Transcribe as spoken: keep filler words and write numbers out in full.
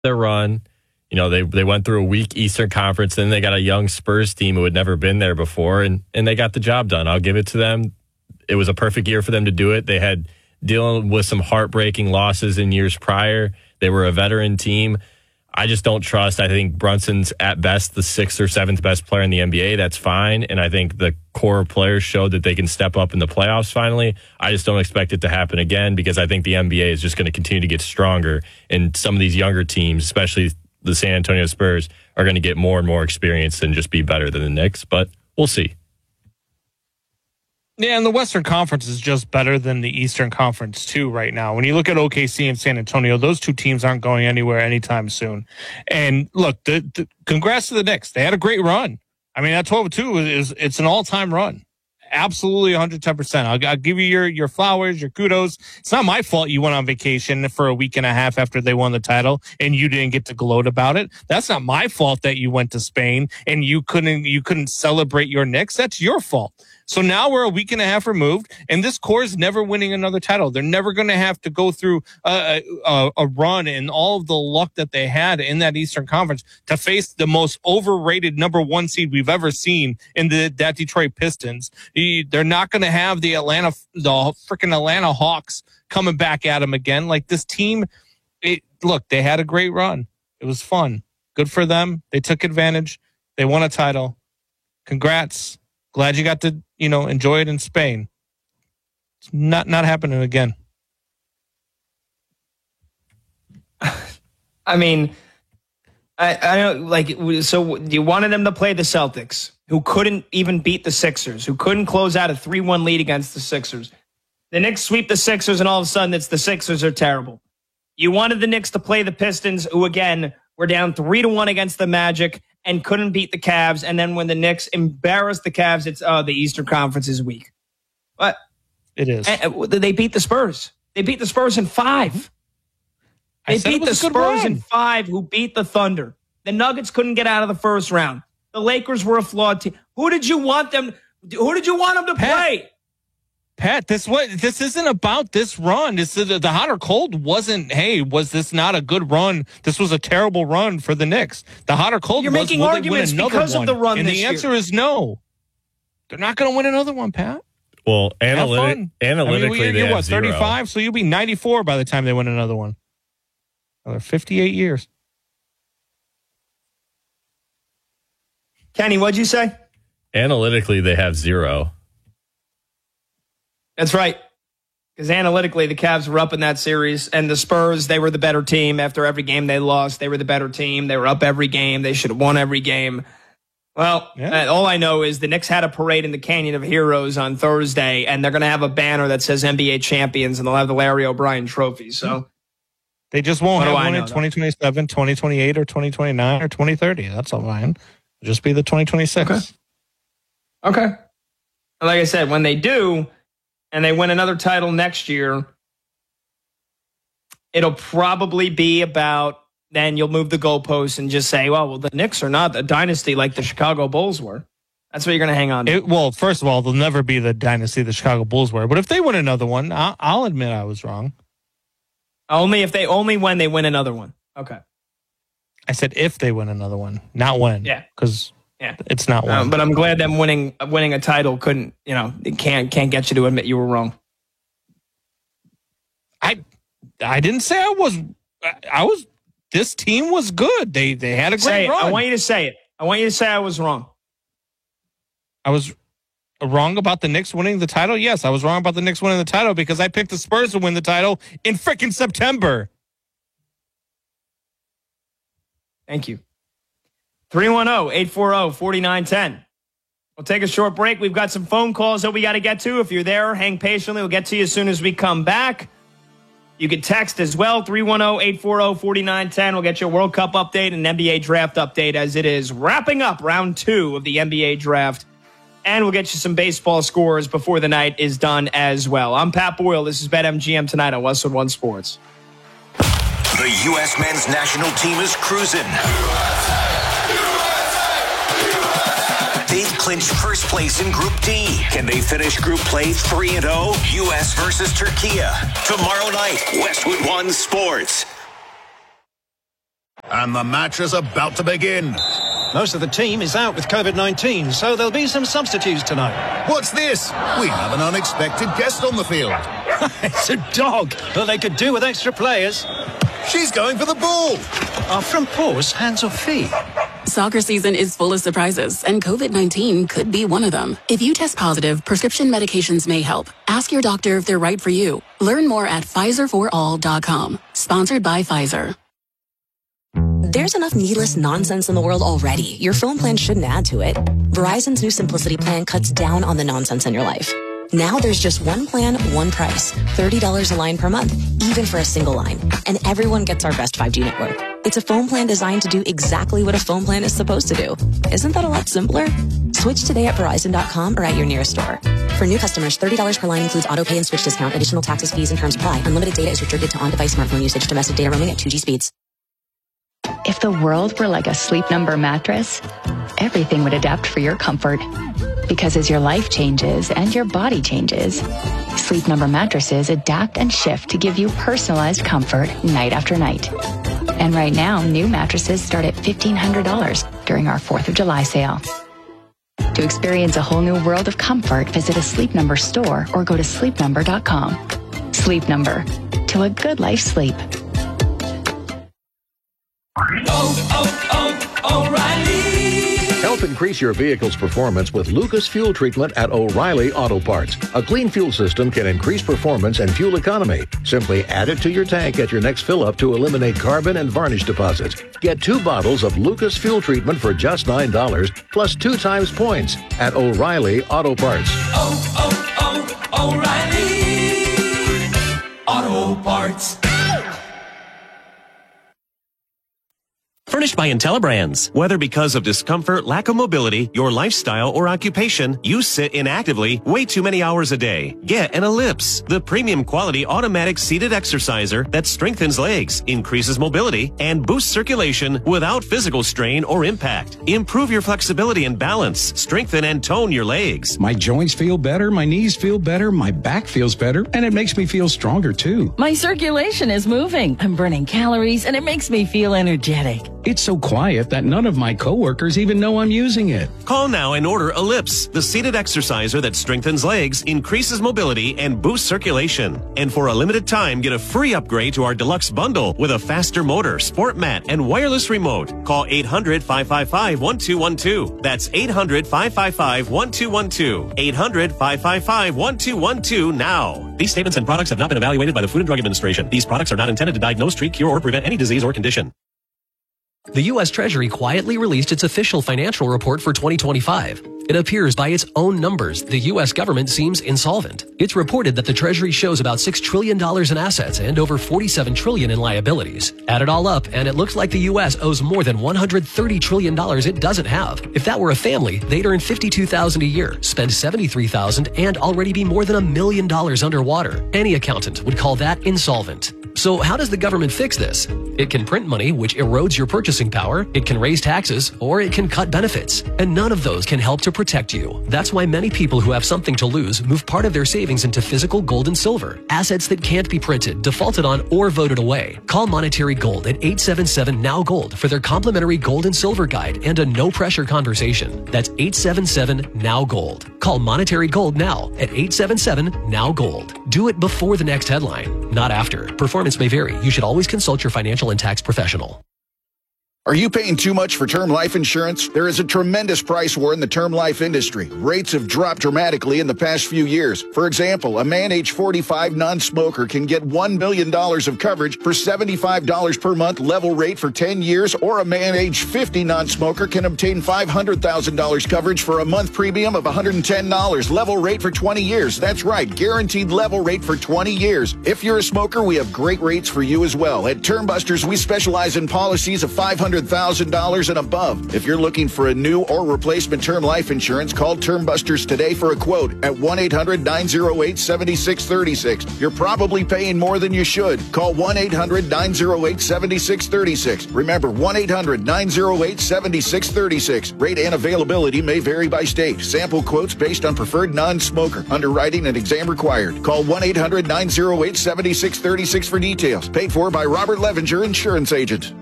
their run. You know, they they went through a weak Eastern Conference, and they got a young Spurs team who had never been there before, and, and they got the job done. I'll give it to them. It was a perfect year for them to do it. They had dealing with some heartbreaking losses in years prior. They were a veteran team. I just don't trust. I think Brunson's at best the sixth or seventh best player in the N B A. That's fine. And I think the core players showed that they can step up in the playoffs finally. I just don't expect it to happen again because I think the N B A is just going to continue to get stronger. And some of these younger teams, especially the San Antonio Spurs, are going to get more and more experience and just be better than the Knicks. But we'll see. Yeah, and the Western Conference is just better than the Eastern Conference, too, right now. When you look at O K C and San Antonio, those two teams aren't going anywhere anytime soon. And look, the, the, congrats to the Knicks. They had a great run. I mean, that twelve two is it's an all-time run. Absolutely one hundred ten percent. I'll, I'll give you your, your flowers, your kudos. It's not my fault you went on vacation for a week and a half after they won the title and you didn't get to gloat about it. That's not my fault that you went to Spain and you couldn't you couldn't celebrate your Knicks. That's your fault. So now we're a week and a half removed, and this core is never winning another title. They're never going to have to go through a, a, a run and all of the luck that they had in that Eastern Conference to face the most overrated number one seed we've ever seen in the that Detroit Pistons. They're not going to have the Atlanta, the freaking Atlanta Hawks coming back at them again. Like this team, it, look, they had a great run. It was fun. Good for them. They took advantage. They won a title. Congrats. Glad you got to, you know, enjoy it in Spain. It's not not happening again. I mean, I I don't like. So you wanted them to play the Celtics, who couldn't even beat the Sixers, who couldn't close out a three one lead against the Sixers. The Knicks sweep the Sixers, and all of a sudden, it's the Sixers are terrible. You wanted the Knicks to play the Pistons, who again were down three to one against the Magic and couldn't beat the Cavs. And then when the Knicks embarrassed the Cavs, it's, oh, the Eastern Conference is weak. But it is. And they beat the Spurs. They beat the Spurs in five. They beat the Spurs in five, who beat the Thunder. The Nuggets couldn't get out of the first round. The Lakers were a flawed team. Who did you want them? Who did you want them to Pat, play? Pat, this what this isn't about this run. This is the hot or cold wasn't. Hey, was this not a good run? This was a terrible run for the Knicks. The hot or cold. You're was, making will arguments because one? of the run, and this the year. answer is no. They're not going to win another one, Pat. Well, analytic, analytically, I mean, they you're have what, zero. thirty-five, so you'll be ninety-four by the time they win another one. Another fifty-eight years. Kenny, what'd you say? Analytically, they have zero. That's right. Because analytically, the Cavs were up in that series, and the Spurs, they were the better team. After every game they lost, they were the better team. They were up every game. They should have won every game. Well, yeah. uh, all I know is the Knicks had a parade in the Canyon of Heroes on Thursday, and they're going to have a banner that says N B A champions, and they'll have the Larry O'Brien trophy. So they just won't have one in twenty twenty-seven, twenty twenty-eight, or twenty twenty-nine, or twenty thirty. That's all fine. It'll just be the twenty twenty-six. Okay. Okay. Like I said, when they do, and they win another title next year, it'll probably be about, then you'll move the goalposts and just say, well, well, the Knicks are not a dynasty like the Chicago Bulls were. That's what you're going to hang on to. It, well, first of all, they'll never be the dynasty the Chicago Bulls were. But if they win another one, I'll, I'll admit I was wrong. Only if they, only when they win another one. Okay. I said if they win another one, not when. Yeah. Because yeah. it's not one. Um, but I'm glad them winning winning a title couldn't, you know, it can't can't get you to admit you were wrong. I I didn't say I was. I was. This team was good. They they had a great say it. run. I want you to say it. I want you to say I was wrong. I was wrong about the Knicks winning the title. Yes, I was wrong about the Knicks winning the title because I picked the Spurs to win the title in frickin' September. Thank you. three one zero, eight four zero, four nine one zero. We'll take a short break. We've got some phone calls that we got to get to. If you're there, hang patiently. We'll get to you as soon as we come back. You can text as well, three one zero, eight four zero, four nine one zero. We'll get you a World Cup update and an N B A draft update as it is wrapping up round two of the N B A draft. And we'll get you some baseball scores before the night is done as well. I'm Pat Boyle. This is BetMGM tonight on Westwood One Sports. The U S men's national team is cruising. They've clinched first place in Group D. Can they finish group play three and oh? U S versus Turkey. Tomorrow night, Westwood One Sports. And the match is about to begin. Most of the team is out with COVID nineteen, so there'll be some substitutes tonight. What's this? We have an unexpected guest on the field. It's a dog. Well, they could do with extra players. She's going for the ball. Are front paws hands or feet? Soccer season is full of surprises, and COVID nineteen could be one of them. If you test positive, prescription medications may help. Ask your doctor if they're right for you. Learn more at Pfizer for all dot com. Sponsored by Pfizer. There's enough needless nonsense in the world already. Your phone plan shouldn't add to it. Verizon's new Simplicity plan cuts down on the nonsense in your life. Now there's just one plan, one price. thirty dollars a line per month, even for a single line. And everyone gets our best five G network. It's a phone plan designed to do exactly what a phone plan is supposed to do. Isn't that a lot simpler? Switch today at Verizon dot com or at your nearest store. For new customers, thirty dollars per line includes auto pay and switch discount. Additional taxes, fees, and terms apply. Unlimited data is restricted to on-device smartphone usage. Domestic data roaming at two G speeds. If the world were like a Sleep Number mattress, everything would adapt for your comfort. Because as your life changes and your body changes, Sleep Number mattresses adapt and shift to give you personalized comfort night after night. And right now, new mattresses start at fifteen hundred dollars during our fourth of July sale. To experience a whole new world of comfort, visit a Sleep Number store or go to sleep number dot com. Sleep Number. To a good life sleep. Oh, oh, oh, O'Reilly. Help increase your vehicle's performance with Lucas Fuel Treatment at O'Reilly Auto Parts. A clean fuel system can increase performance and fuel economy. Simply add it to your tank at your next fill-up to eliminate carbon and varnish deposits. Get two bottles of Lucas Fuel Treatment for just nine dollars, plus two times points at O'Reilly Auto Parts. Oh, oh, oh, O'Reilly Auto Parts. Furnished by IntelliBrands. Whether because of discomfort, lack of mobility, your lifestyle, or occupation, you sit inactively way too many hours a day. Get an Ellipse, the premium quality automatic seated exerciser that strengthens legs, increases mobility, and boosts circulation without physical strain or impact. Improve your flexibility and balance, strengthen and tone your legs. My joints feel better, my knees feel better, my back feels better, and it makes me feel stronger too. My circulation is moving. I'm burning calories, and it makes me feel energetic. It's so quiet that none of my coworkers even know I'm using it. Call now and order Ellipse, the seated exerciser that strengthens legs, increases mobility, and boosts circulation. And for a limited time, get a free upgrade to our deluxe bundle with a faster motor, sport mat, and wireless remote. Call eight hundred, five five five, one two one two. That's eight hundred, five five five, one two one two. eight hundred, five five five, one two one two now. These statements and products have not been evaluated by the Food and Drug Administration. These products are not intended to diagnose, treat, cure, or prevent any disease or condition. The U S Treasury quietly released its official financial report for twenty twenty-five. It appears by its own numbers, the U S government seems insolvent. It's reported that the Treasury shows about six trillion dollars in assets and over forty-seven trillion dollars in liabilities. Add it all up, and it looks like the U S owes more than one hundred thirty trillion dollars it doesn't have. If that were a family, they'd earn fifty-two thousand dollars a year, spend seventy-three thousand dollars, and already be more than a million dollars underwater. Any accountant would call that insolvent. So how does the government fix this? It can print money, which erodes your purchasing power, it can raise taxes, or it can cut benefits. And none of those can help to protect you. That's why many people who have something to lose move part of their savings into physical gold and silver, assets that can't be printed, defaulted on, or voted away. Call Monetary Gold at eight seven seven, N O W Gold for their complimentary gold and silver guide and a no-pressure conversation. That's eight seven seven, N O W Gold. Call Monetary Gold now at eight seven seven, N O W Gold. Do it before the next headline, not after. Performance may vary. You should always consult your financial and tax professional. Are you paying too much for term life insurance? There is a tremendous price war in the term life industry. Rates have dropped dramatically in the past few years. For example, a man age forty-five non-smoker can get one million dollars of coverage for seventy-five dollars per month level rate for ten years, or a man age fifty non-smoker can obtain five hundred thousand dollars coverage for a month premium of one hundred ten dollars level rate for twenty years. That's right, guaranteed level rate for twenty years. If you're a smoker, we have great rates for you as well. At Term Busters, we specialize in policies of five hundred thousand dollars and above. If you're looking for a new or replacement term life insurance, call Term Busters today for a quote at one eight hundred, nine oh eight, seven six three six. You're probably paying more than you should. Call one eight hundred, nine oh eight, seven six three six. Remember, one eight hundred, nine oh eight, seven six three six. Rate and availability may vary by state. Sample quotes based on preferred non-smoker. Underwriting and exam required. Call one eight hundred, nine oh eight, seven six three six for details. Paid for by Robert Levinger, Insurance Agent.